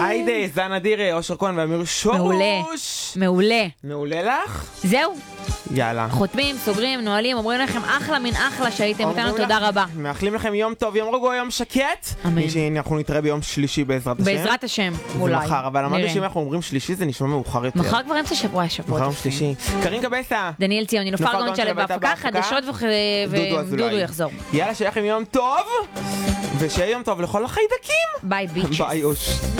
היידה, זן אדיר, אושר כהן ואמיר שוש. מעולה. מעולה לך? זהו. יאללה. חותמים, סוגרים, נועלים, אומרים לכם אחלה מן אחלה שהייתם איתנו, תודה רבה. מאחלים לכם יום טוב, יום רגוע, יום שקט. אמן. אנחנו נתראה ביום שלישי בעזרת השם. בעזרת השם, אולי. זה מחר, אבל למדנו שאם אנחנו אומרים שלישי זה נשמע מאוחר יותר. מחר כבר אמצע שבוע, מחר יום שלישי. קרין קבסה. דניאל ציוני, נופר גאון שלב בהפקה, חדשות ודודו יחזור. יאללה, שיהיה לכם יום טוב, ושיהיה יום טוב לכל החיידקים. ביי ביצ'ס. ביי אוש.